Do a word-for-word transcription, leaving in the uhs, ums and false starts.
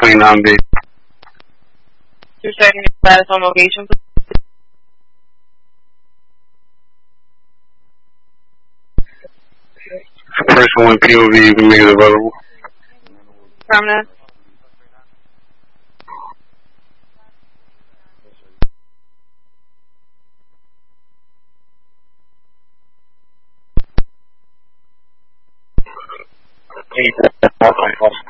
twenty-nine B. Two seconds, status on location, please. Person one P O V, you can make it available. Permanent. Eight,